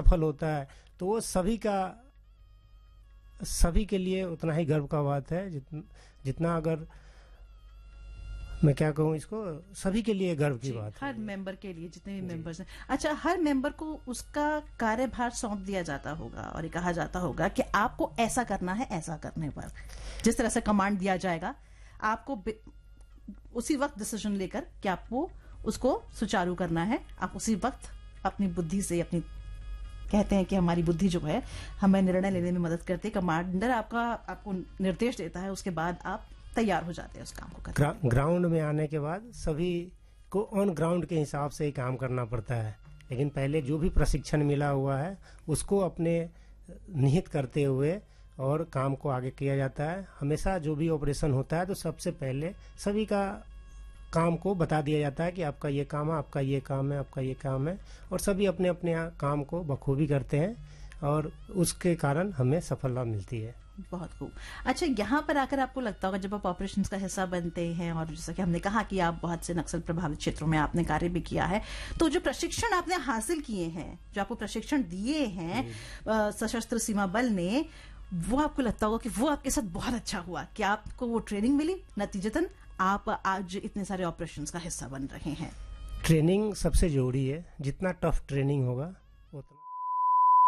सफल होता है तो वो सभी के लिए उतना ही गर्व का बात है जितना अगर मैं क्या कहूँ इसको, सभी के लिए गर्व की बात है। हर मेंबर के लिए, जितने भी मेंबर्स हैं। अच्छा, हर मेंबर को उसका कार्यभार सौंप दिया जाता होगा और ये कहा जाता होगा कि आपको ऐसा करना है, ऐसा करने पर जिस तरह से कमांड दिया जाएगा आपको उसी वक्त डिसीजन लेकर कि आपको उसको सुचारू करना है। आप उसी वक्त अपनी बुद्धि से, अपनी कहते हैं कि हमारी बुद्धि जो है हमें निर्णय लेने में मदद करती है। कमांडर आपको निर्देश देता है, उसके बाद आप तैयार हो जाते हैं उस काम को करने। ग्राउंड में आने के बाद सभी को ऑन ग्राउंड के हिसाब से ही काम करना पड़ता है, लेकिन पहले जो भी प्रशिक्षण मिला हुआ है उसको अपने निहित करते हुए और काम को आगे किया जाता है। हमेशा जो भी ऑपरेशन होता है तो सबसे पहले सभी का काम को बता दिया जाता है कि आपका ये काम है, आपका ये काम है, आपका ये काम है, और सभी अपने अपने काम को बखूबी करते हैं और उसके कारण हमें सफलता मिलती है। बहुत खूब। अच्छा, यहाँ पर आकर आपको लगता होगा जब आप ऑपरेशंस का हिस्सा बनते हैं, और जैसा कि हमने कहा कि आप बहुत से नक्सल प्रभावित क्षेत्रों में आपने कार्य भी किया है, तो जो प्रशिक्षण आपने हासिल किए हैं, जो आपको प्रशिक्षण दिए हैं सशस्त्र सीमा बल ने, वो आपको लगता होगा कि वो आपके साथ बहुत अच्छा हुआ कि आपको वो ट्रेनिंग मिली, नतीजतन आप आज इतने सारे ऑपरेशंस का हिस्सा बन रहे हैं। ट्रेनिंग सबसे जरूरी है। जितना टफ ट्रेनिंग होगा